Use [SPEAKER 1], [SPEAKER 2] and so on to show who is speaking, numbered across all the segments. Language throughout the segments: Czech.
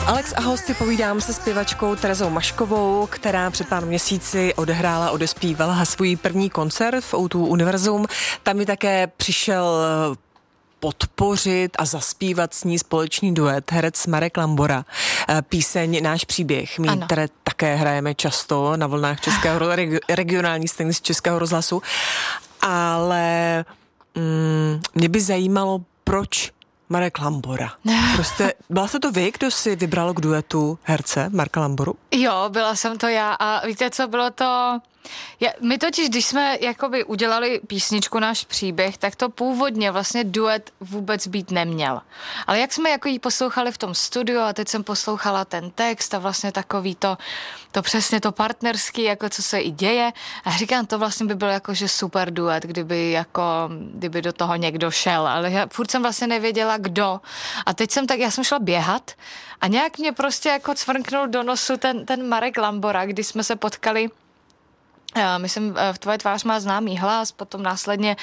[SPEAKER 1] Alex a host, povídám se zpěvačkou Terezou Maškovou, která před pár měsíci odespívala svůj první koncert v O2 Univerzum. Tam mi také přišel podpořit a zaspívat s ní společný duet herec Marek Lambora. Píseň Náš příběh, my které také hrajeme často na vlnách českého regionální stanice Českého rozhlasu. Ale mě by zajímalo, proč Marek Lambora. Prostě byla jste to vy, kdo si vybral k duetu herce Marka Lamboru?
[SPEAKER 2] Jo, byla jsem to já a víte co, bylo to... My totiž, když jsme jakoby udělali písničku Náš příběh, tak to původně vlastně duet vůbec být neměl. Ale jak jsme jako jí poslouchali v tom studiu a teď jsem poslouchala ten text a vlastně takový to přesně to partnerský, jako co se i děje a říkám, to vlastně by byl jakože super duet, kdyby do toho někdo šel, ale já furt jsem vlastně nevěděla kdo a teď já jsem šla běhat a nějak mě prostě jako cvrknul do nosu ten Marek Lambora, kdy jsme se potkali. Myslím, v Tvoje tvář má známý hlas, potom následně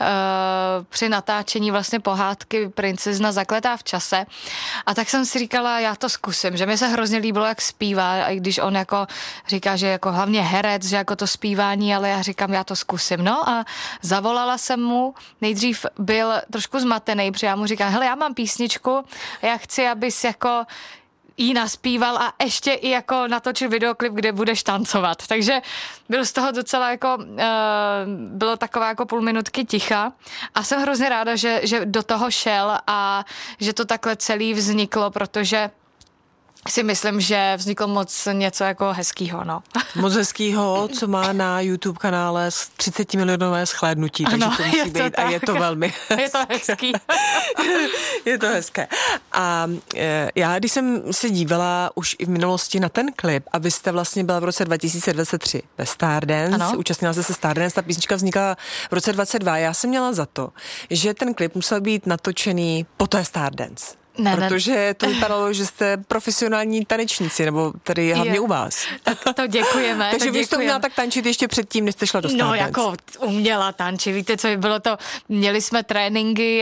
[SPEAKER 2] při natáčení vlastně pohádky Princezna zakletá v čase. A tak jsem si říkala, já to zkusím, že mi se hrozně líbilo, jak zpívá, a i když on jako říká, že jako hlavně herec, že jako to zpívání, ale já říkám, já to zkusím. No a zavolala jsem mu, nejdřív byl trošku zmatený, protože já mu říkám, hele, já mám písničku, já chci, abys jako jí naspíval a ještě i jako natočil videoklip, kde budeš tancovat. Takže byl z toho docela jako, bylo taková jako půl minutky ticha a jsem hrozně ráda, že do toho šel a že to takhle celý vzniklo, protože si myslím, že vzniklo moc něco jako hezkýho, no.
[SPEAKER 1] Moc hezkýho, co má na YouTube kanále 30 milionové shlédnutí, takže to musí být tak. A je to velmi
[SPEAKER 2] je to hezký.
[SPEAKER 1] Je to hezké. A já, když jsem se dívala už i v minulosti na ten klip, a vy jste vlastně byla v roce 2023 ve Stardance, účastnila jste se Stardance, ta písnička vznikla v roce 2022. Já jsem měla za to, že ten klip musel být natočený po té Stardance. Protože to vypadalo, že jste profesionální tanečníci, nebo tady hlavně u vás.
[SPEAKER 2] Tak to děkujeme.
[SPEAKER 1] Takže vy jste uměla tak tančit ještě předtím, než jste šla do Stardance.
[SPEAKER 2] No jako uměla tančit, víte co, bylo to, měli jsme tréninky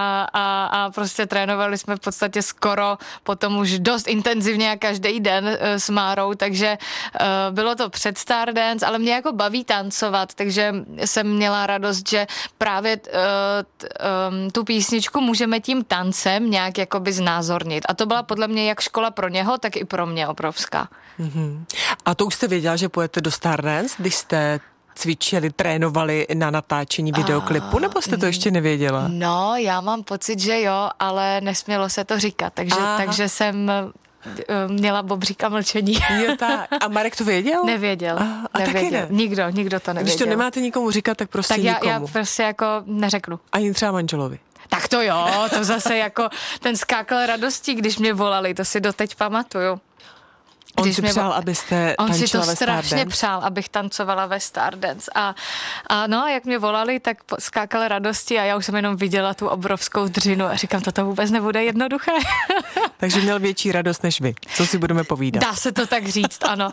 [SPEAKER 2] a prostě trénovali jsme v podstatě skoro potom už dost intenzivně a každý den s Márou, takže bylo to před Stardance, ale mě jako baví tancovat, takže jsem měla radost, že právě tu písničku můžeme tím tancem nějak jakoby znázornit. A to byla podle mě jak škola pro něho, tak i pro mě obrovská.
[SPEAKER 1] Mm-hmm. A to už jste věděla, že pojete do Stardance, když jste cvičili, trénovali na natáčení videoklipu, nebo jste to ještě nevěděla? No,
[SPEAKER 2] já mám pocit, že jo, ale nesmělo se to říkat, takže jsem měla bobříka mlčení.
[SPEAKER 1] Jo, tak. A Marek to věděl?
[SPEAKER 2] Nevěděl.
[SPEAKER 1] A taky ne?
[SPEAKER 2] Nikdo to nevěděl.
[SPEAKER 1] Když to nemáte nikomu říkat, tak prostě
[SPEAKER 2] tak
[SPEAKER 1] nikomu.
[SPEAKER 2] Já prostě jako neřeknu.
[SPEAKER 1] Ani třeba manželovi.
[SPEAKER 2] Tak to jo, to zase jako ten skákal radostí, když mě volali, to si doteď pamatuju.
[SPEAKER 1] On si přál, abyste tančila ve Stardance?
[SPEAKER 2] On si to strašně přál, abych tancovala ve Stardance. A jak mě volali, tak skákal radosti a já už jsem jenom viděla tu obrovskou dřinu a říkám, toto vůbec nebude jednoduché.
[SPEAKER 1] Takže měl větší radost než vy. Co si budeme povídat?
[SPEAKER 2] Dá se to tak říct, ano.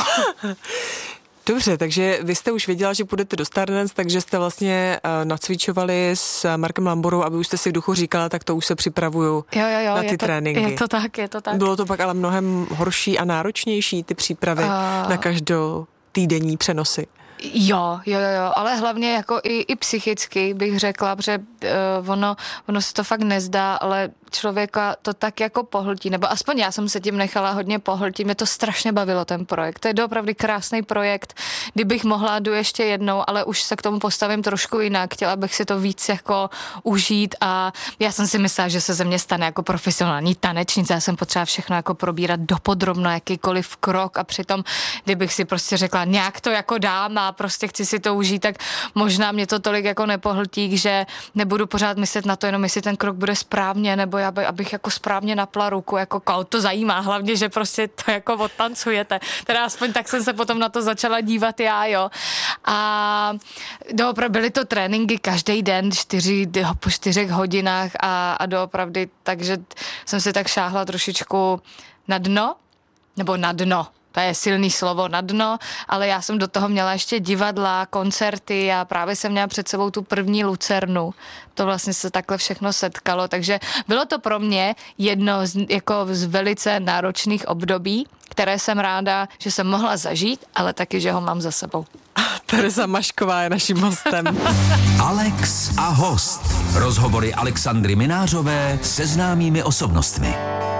[SPEAKER 1] Dobře, takže vy jste už věděla, že půjdete do Stardance, takže jste vlastně nacvičovali s Markem Lamborou, aby už jste si v duchu říkala, tak to už se připravuju na ty tréninky.
[SPEAKER 2] Je to tak.
[SPEAKER 1] Bylo to pak ale mnohem horší a náročnější, ty přípravy na každotýdenní přenosy.
[SPEAKER 2] Jo, ale hlavně jako i psychicky bych řekla, protože ono se to fakt nezdá, ale člověka to tak jako pohltí, nebo aspoň já jsem se tím nechala hodně pohltít, mě to strašně bavilo ten projekt, to je opravdu krásný projekt, kdybych mohla, jdu ještě jednou, ale už se k tomu postavím trošku jinak, chtěla bych si to víc jako užít a já jsem si myslela, že se ze mě stane jako profesionální tanečnice, já jsem potřeba všechno jako probírat dopodrobno, jakýkoliv krok a přitom, kdybych si prostě řekla, nějak to jako dám a prostě chci si to užít, tak možná mě to tolik jako nepohltí, že nebudu pořád myslet na to, jenom jestli ten krok bude správně, nebo abych jako správně napla ruku, jako koho to zajímá, hlavně, že prostě to jako odtancujete. Teda aspoň tak jsem se potom na to začala dívat já, jo. A doopravdy byly to tréninky každý den, po 4 hodinách a doopravdy, takže jsem si tak šáhla trošičku na dno, to je silný slovo, na dno, ale já jsem do toho měla ještě divadla, koncerty a právě jsem měla před sebou tu první Lucernu. To vlastně se takhle všechno setkalo, takže bylo to pro mě jedno z velice náročných období, které jsem ráda, že jsem mohla zažít, ale taky, že ho mám za sebou.
[SPEAKER 1] Tereza Mašková je naším hostem.
[SPEAKER 3] Alex a host. Rozhovory Alexandry Minářové se známými osobnostmi.